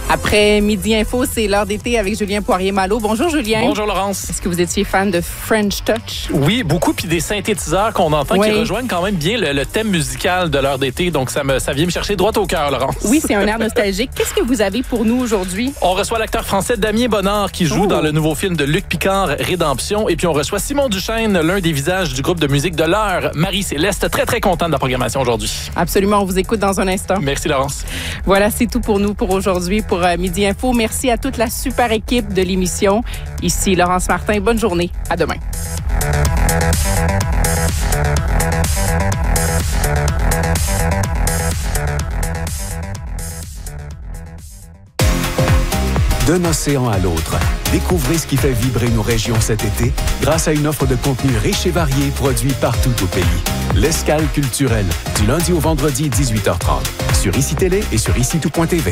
Après Midi Info, c'est l'heure d'été avec Julien Poirier-Malo. Bonjour Julien. Bonjour Laurence. Est-ce que vous étiez fan de French Touch? Oui, beaucoup, puis des synthétiseurs qu'on entend qui rejoignent quand même bien le thème musical de l'heure d'été. Donc ça vient me chercher droit au cœur, Laurence. Oui, c'est un air nostalgique. Qu'est-ce que vous avez pour nous aujourd'hui? On reçoit l'acteur français Damien Bonnard qui joue dans le nouveau film de Luc Picard, Rédemption. Et puis on reçoit Simon Duchesne, l'un des visages du groupe de musique de l'heure, Marie-Céleste. Très, très content de la programmation aujourd'hui. Absolument, on vous écoute dans un instant. Merci Laurence. Voilà, c'est tout pour nous pour aujourd'hui, pour Midi Info. Merci à toute la super équipe de l'émission. Ici Laurence Martin. Bonne journée. À demain. D'un océan à l'autre, découvrez ce qui fait vibrer nos régions cet été grâce à une offre de contenu riche et varié produit partout au pays. L'Escale culturelle, du lundi au vendredi 18h30, sur ICI Télé et sur ICI-tout.tv.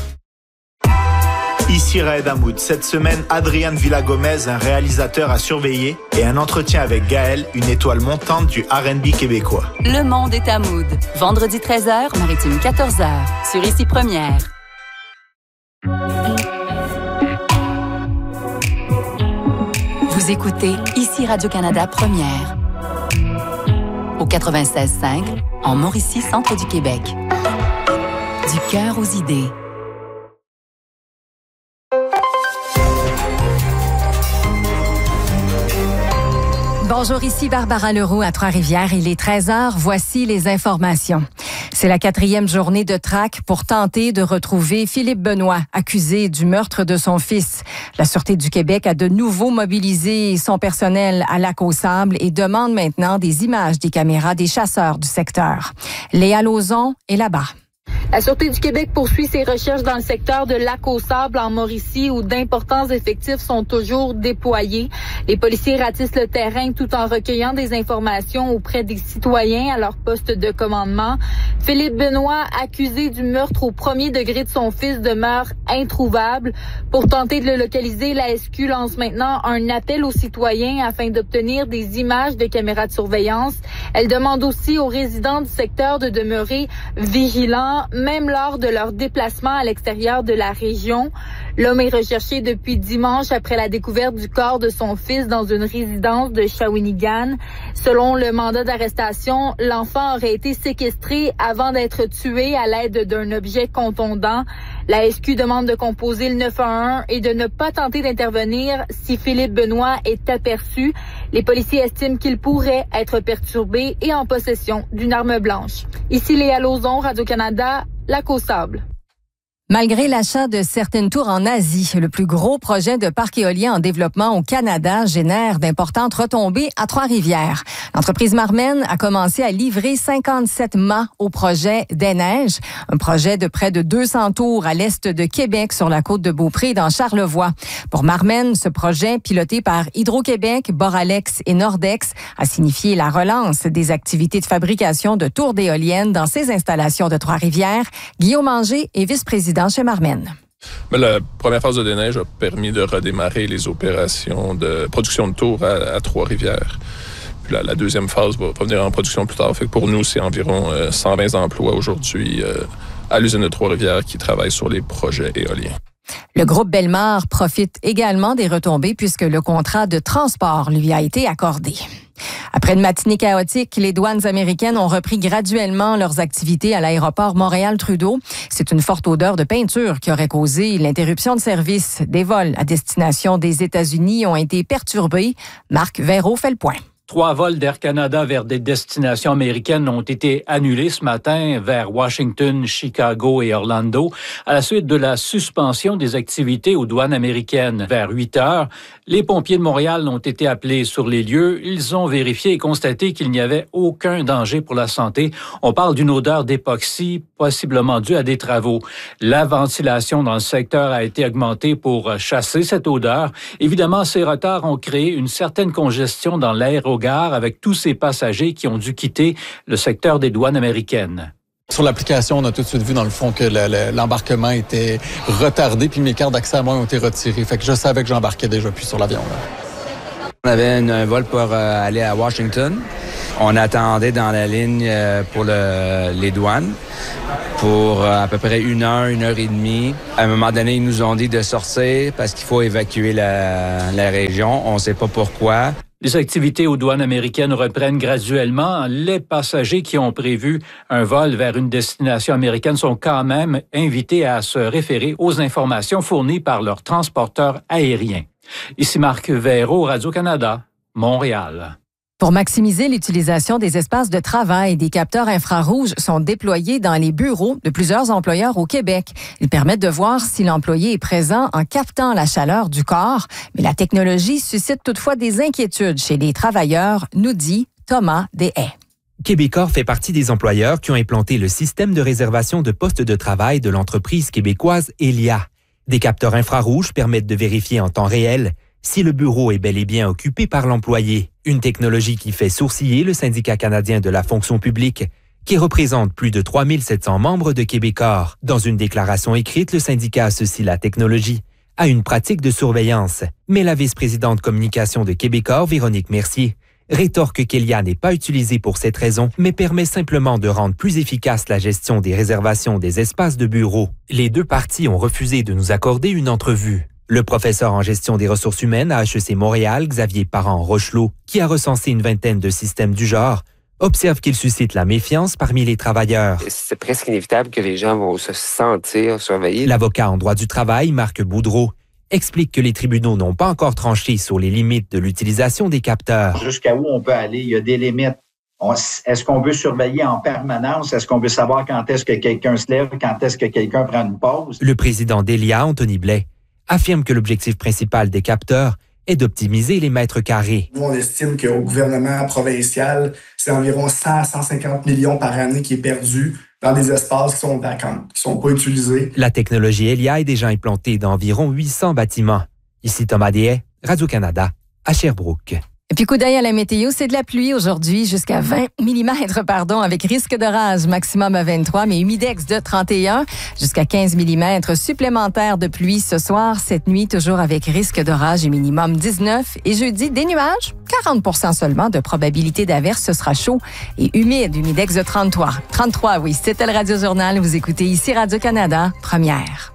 Ici Raed Hamoud. Cette semaine, Adriane Villa-Gomez, un réalisateur à surveiller, et un entretien avec Gaël, une étoile montante du R&B québécois. Le monde est à Mood. Vendredi 13h, Maritime 14h, sur ICI Première. Vous écoutez ICI Radio-Canada Première. Au 96.5, en Mauricie, centre du Québec. Du cœur aux idées. Bonjour, ici Barbara Leroux à Trois-Rivières. Il est 13h. Voici les informations. C'est la 4e journée de traque pour tenter de retrouver Philippe Benoît, accusé du meurtre de son fils. La Sûreté du Québec a de nouveau mobilisé son personnel à Lac-aux-Sables et demande maintenant des images des caméras des chasseurs du secteur. Léa Lauzon est là-bas. La Sûreté du Québec poursuit ses recherches dans le secteur de Lac-aux-Sables en Mauricie où d'importants effectifs sont toujours déployés. Les policiers ratissent le terrain tout en recueillant des informations auprès des citoyens à leur poste de commandement. Philippe Benoît, accusé du meurtre au premier degré de son fils, demeure introuvable. Pour tenter de le localiser, la SQ lance maintenant un appel aux citoyens afin d'obtenir des images de caméras de surveillance. Elle demande aussi aux résidents du secteur de demeurer vigilants, même lors de leur déplacement à l'extérieur de la région. L'homme est recherché depuis dimanche après la découverte du corps de son fils dans une résidence de Shawinigan. Selon le mandat d'arrestation, l'enfant aurait été séquestré avant d'être tué à l'aide d'un objet contondant. La SQ demande de composer le 911 et de ne pas tenter d'intervenir si Philippe Benoît est aperçu. Les policiers estiment qu'il pourrait être perturbé et en possession d'une arme blanche. Ici Léa Lauzon, Radio-Canada, Lac-aux-Sables. Malgré l'achat de certaines tours en Asie, le plus gros projet de parc éolien en développement au Canada génère d'importantes retombées à Trois-Rivières. L'entreprise Marmen a commencé à livrer 57 mâts au projet des Neiges, un projet de près de 200 tours à l'est de Québec sur la côte de Beaupré dans Charlevoix. Pour Marmen, ce projet, piloté par Hydro-Québec, Boralex et Nordex, a signifié la relance des activités de fabrication de tours d'éoliennes dans ces installations de Trois-Rivières. Guillaume Anger est vice-président chez Marmen. La première phase de Des Neiges a permis de redémarrer les opérations de production de tours à Trois-Rivières. Puis la deuxième phase va venir en production plus tard. Fait que pour nous, c'est environ 120 emplois aujourd'hui à l'usine de Trois-Rivières qui travaillent sur les projets éoliens. Le groupe Bellemare profite également des retombées puisque le contrat de transport lui a été accordé. Après une matinée chaotique, les douanes américaines ont repris graduellement leurs activités à l'aéroport Montréal-Trudeau. C'est une forte odeur de peinture qui aurait causé l'interruption de service. Des vols à destination des États-Unis ont été perturbés. Marc Veyraud fait le point. 3 vols d'Air Canada vers des destinations américaines ont été annulés ce matin vers Washington, Chicago et Orlando à la suite de la suspension des activités aux douanes américaines. Vers 8 heures, les pompiers de Montréal ont été appelés sur les lieux. Ils ont vérifié et constaté qu'il n'y avait aucun danger pour la santé. On parle d'une odeur d'époxy, possiblement due à des travaux. La ventilation dans le secteur a été augmentée pour chasser cette odeur. Évidemment, ces retards ont créé une certaine congestion dans l'aérogare avec tous ces passagers qui ont dû quitter le secteur des douanes américaines. Sur l'application, on a tout de suite vu dans le fond que l'embarquement était retardé puis mes cartes d'accès à moi ont été retirées. Fait que je savais que j'embarquais déjà plus sur l'avion. On avait un vol pour aller à Washington. On attendait dans la ligne pour les douanes. pour à peu près 1 heure, 1 heure et demie. À un moment donné, ils nous ont dit de sortir parce qu'il faut évacuer la région. On ne sait pas pourquoi. Les activités aux douanes américaines reprennent graduellement. Les passagers qui ont prévu un vol vers une destination américaine sont quand même invités à se référer aux informations fournies par leur transporteur aérien. Ici Marc Véraud, Radio-Canada, Montréal. Pour maximiser l'utilisation des espaces de travail, des capteurs infrarouges sont déployés dans les bureaux de plusieurs employeurs au Québec. Ils permettent de voir si l'employé est présent en captant la chaleur du corps. Mais la technologie suscite toutefois des inquiétudes chez les travailleurs, nous dit Thomas Deshaies. Québecor fait partie des employeurs qui ont implanté le système de réservation de postes de travail de l'entreprise québécoise Elia. Des capteurs infrarouges permettent de vérifier en temps réel si le bureau est bel et bien occupé par l'employé. Une technologie qui fait sourciller le syndicat canadien de la fonction publique, qui représente plus de 3700 membres de Québecor. Dans une déclaration écrite, le syndicat associe la technologie à une pratique de surveillance. Mais la vice-présidente communication de Québecor, Véronique Mercier, rétorque qu'Elia n'est pas utilisée pour cette raison, mais permet simplement de rendre plus efficace la gestion des réservations des espaces de bureau. Les deux parties ont refusé de nous accorder une entrevue. Le professeur en gestion des ressources humaines à HEC Montréal, Xavier Parent-Rochelot, qui a recensé une vingtaine de systèmes du genre, observe qu'il suscite la méfiance parmi les travailleurs. C'est presque inévitable que les gens vont se sentir surveillés. L'avocat en droit du travail, Marc Boudreau, explique que les tribunaux n'ont pas encore tranché sur les limites de l'utilisation des capteurs. Jusqu'à où on peut aller? Il y a des limites. Est-ce qu'on veut surveiller en permanence? Est-ce qu'on veut savoir quand est-ce que quelqu'un se lève, quand est-ce que quelqu'un prend une pause? Le président d'Elia, Anthony Blais, affirme que l'objectif principal des capteurs est d'optimiser les mètres carrés. Nous, on estime qu'au gouvernement provincial, c'est environ 100-150 millions par année qui est perdu dans des espaces qui sont vacants, qui ne sont pas utilisés. La technologie Elia est déjà implantée dans environ 800 bâtiments. Ici Thomas Deshaies, Radio-Canada, à Sherbrooke. Et puis, coup d'œil à la météo, c'est de la pluie aujourd'hui, jusqu'à 20 mm, avec risque d'orage, maximum à 23, mais humidex de 31, jusqu'à 15 mm supplémentaires de pluie ce soir, cette nuit, toujours avec risque d'orage et minimum 19. Et jeudi, des nuages, 40% seulement de probabilité d'averse, ce sera chaud et humide, humidex de 33. 33, oui, c'était le Radio-Journal, vous écoutez ici Radio-Canada, première.